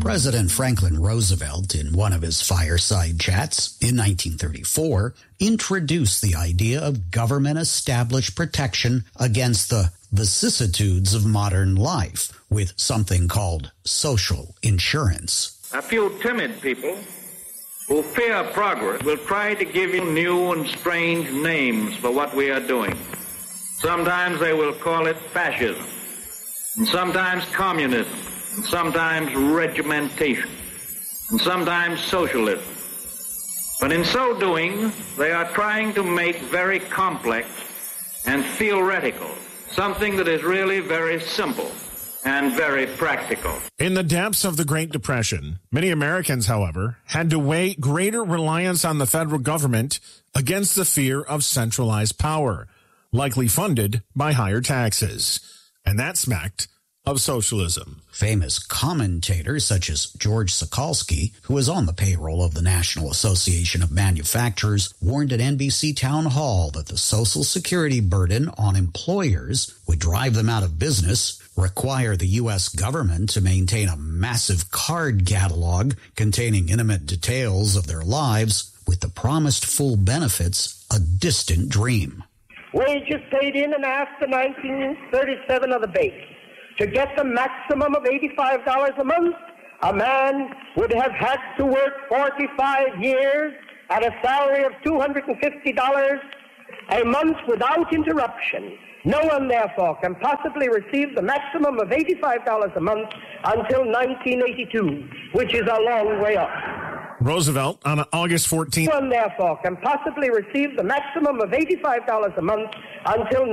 President Franklin Roosevelt, in one of his fireside chats in 1934, introduced the idea of government-established protection against the vicissitudes of modern life with something called social insurance. A few timid people who fear progress will try to give you new and strange names for what we are doing. Sometimes they will call it fascism, and sometimes communism, and sometimes regimentation, and sometimes socialism. But in so doing, they are trying to make very complex and theoretical something that is really very simple and very practical. In the depths of the Great Depression, many Americans, however, had to weigh greater reliance on the federal government against the fear of centralized power, likely funded by higher taxes. And that smacked of socialism. Famous commentators such as George Sokolsky, who was on the payroll of the National Association of Manufacturers, warned at NBC Town Hall that the Social Security burden on employers would drive them out of business, require the U.S. government to maintain a massive card catalog containing intimate details of their lives, with the promised full benefits a distant dream. Wages paid in and after 1937 are the base. To get the maximum of $85 a month, a man would have had to work 45 years at a salary of $250 a month without interruption. No one, therefore, can possibly receive the maximum of $85 a month until 1982, which is a long way off. Roosevelt, on August 14th. No one, therefore, can possibly receive the maximum of $85 a month until